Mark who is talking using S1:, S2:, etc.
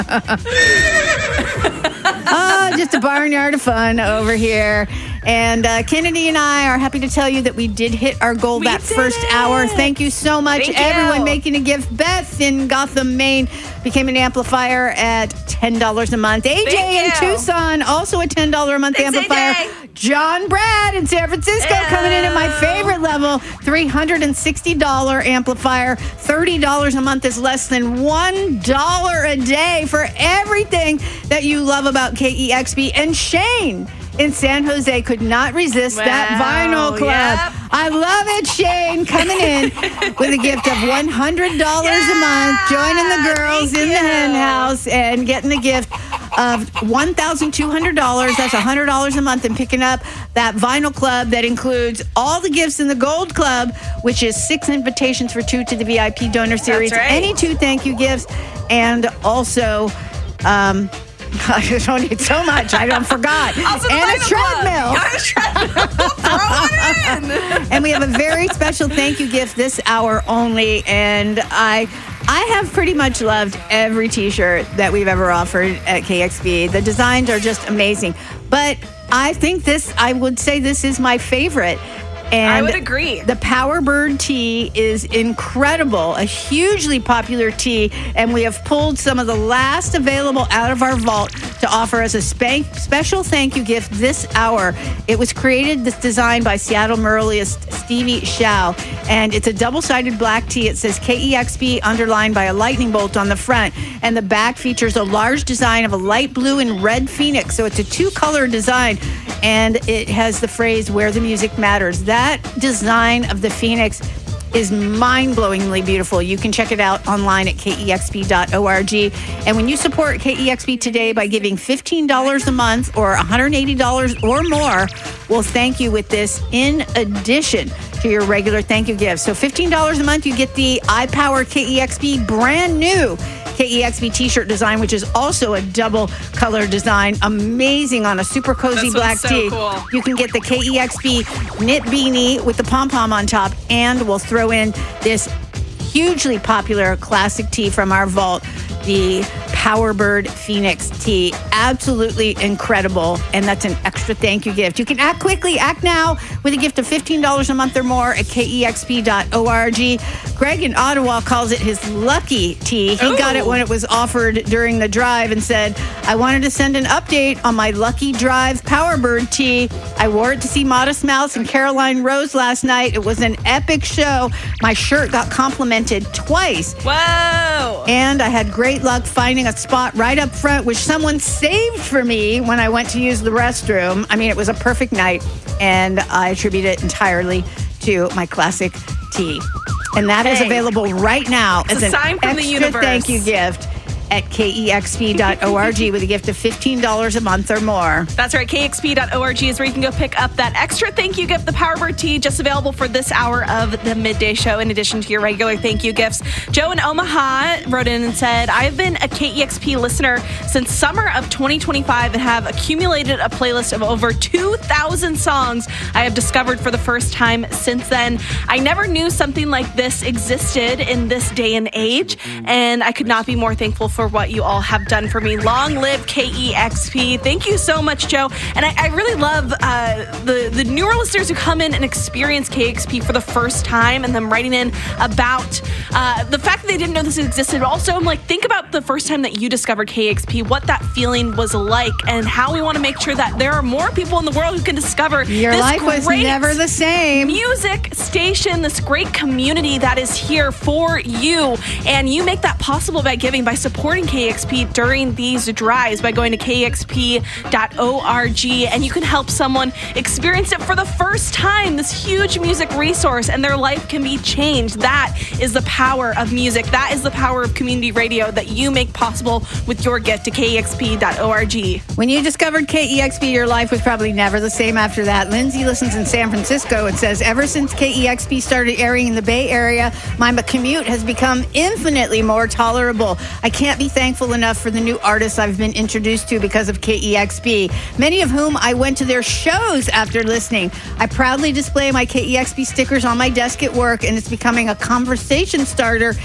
S1: Oh, just a barnyard of fun over here. And Kennedy and I are happy to tell you that we did hit our goal first hour. Thank you so much, everyone making a gift. Beth in Gotham, Maine, became an amplifier at $10 a month. AJ in Tucson, also a $10 a month amplifier. AJ. John Brad in San Francisco coming in at my favorite level, $360 amplifier. $30 a month is less than $1 a day for everything that you love about KEXP. And Shane in San Jose could not resist that vinyl club. Yep. I love it, Shane, coming in with a gift of $100 a month, joining the girls in the hen house and getting the gift of $1,200. That's $100 a month, and picking up that vinyl club that includes all the gifts in the Gold Club, which is 6 invitations for 2 to the VIP donor series, any 2 thank you gifts, and also I don't need so much. I forgot. And a treadmill.
S2: Throw it in.
S1: And we have a very special thank you gift this hour only. And I have pretty much loved every T-shirt that we've ever offered at KXP. The designs are just amazing. But I would say this is my favorite. And
S2: I would agree.
S1: The Powerbird tee is incredible, a hugely popular tee, and we have pulled some of the last available out of our vault to offer as a special thank you gift this hour. It was this design by Seattle muralist Stevie Shao, and it's a double-sided black tee. It says KEXP underlined by a lightning bolt on the front, and the back features a large design of a light blue and red phoenix, so it's a 2-color design, and it has the phrase, where the music matters. That design of the Phoenix is mind-blowingly beautiful. You can check it out online at KEXP.org. And when you support KEXP today by giving $15 a month or $180 or more, we'll thank you with this in addition to your regular thank you gift. So $15 a month, you get the iPower KEXP brand new KEXP t-shirt design, which is also a double color design. Amazing on a super cozy black tee.
S2: Cool.
S1: You can get the KEXP knit beanie with the pom-pom on top, and we'll throw in this hugely popular classic tee from our vault, the Powerbird Phoenix tee. Absolutely incredible, and that's an extra thank you gift. You can act quickly, act now with a gift of $15 a month or more at KEXP.org. Greg in Ottawa calls it his lucky tee. He got it when it was offered during the drive and said, I wanted to send an update on my Lucky Drive Powerbird tee. I wore it to see Modest Mouse and Caroline Rose last night. It was an epic show. My shirt got complimented twice.
S2: Whoa!
S1: And I had great luck finding a spot right up front, which someone saved for me when I went to use the restroom. I mean, it was a perfect night, and I attribute it entirely to my classic tee. And that is available right now as an extra thank you gift at KEXP.org with a gift of $15 a month or more.
S2: That's right. KEXP.org is where you can go pick up that extra thank you gift, the Powerbird tee, just available for this hour of the midday show, in addition to your regular thank you gifts. Joe in Omaha wrote in and said, I've been a KEXP listener since summer of 2025 and have accumulated a playlist of over 2,000 songs I have discovered for the first time since then. I never knew something like this existed in this day and age, and I could not be more thankful for what you all have done for me. Long live KEXP. Thank you so much, Joe. And I really love the newer listeners who come in and experience KEXP for the first time, and them writing in about the fact that they didn't know this existed. But also, I'm like, think about the first time that you discovered KEXP, what that feeling was like, and how we want to make sure that there are more people in the world who can discover
S1: your life was never the same
S2: music station, this great community that is here for you. And you make that possible by giving, by supporting KEXP during these drives, by going to KEXP.org, and you can help someone experience it for the first time, this huge music resource, and their life can be changed. That is the power of music. That is the power of community radio that you make possible with your gift to KEXP.org.
S1: When you discovered KEXP, your life was probably never the same after that. Lindsay listens in San Francisco and says, ever since KEXP started airing in the Bay Area, my commute has become infinitely more tolerable. I can't be thankful enough for the new artists I've been introduced to because of KEXP, many of whom I went to their shows after listening. I proudly display my KEXP stickers on my desk at work, and it's becoming a conversation starter